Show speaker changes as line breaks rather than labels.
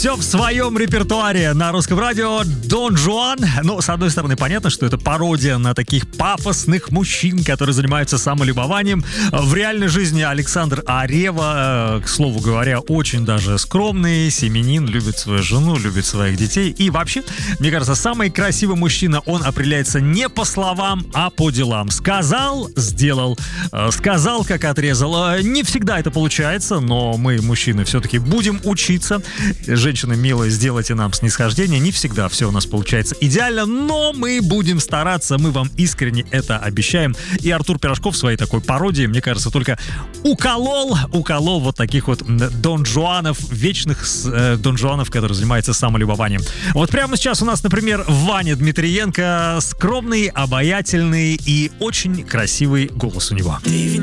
Все в своем репертуаре на русском радио. Дон Жуан. Ну, с одной стороны, понятно, что это пародия на таких пафосных мужчин, которые занимаются самолюбованием. В реальной жизни Александр Арева, к слову говоря, очень даже скромный, семьянин, любит свою жену, любит своих детей. И вообще, мне кажется, самый красивый мужчина, он определяется не по словам, а по делам. Сказал, сделал. Сказал, как отрезал. Не всегда это получается, но мы, мужчины, все-таки будем учиться. Женщины, милые, сделайте нам снисхождение. Не всегда все у нас получается идеально, но мы будем стараться, мы вам искренне это обещаем. И Артур Пирожков в своей такой пародии, мне кажется, только уколол вот таких вот Дон Жуанов, вечных Дон Жуанов, которые занимаются самолюбованием. Вот прямо сейчас у нас, например, Ваня Дмитриенко, скромный, обаятельный и очень красивый голос у него.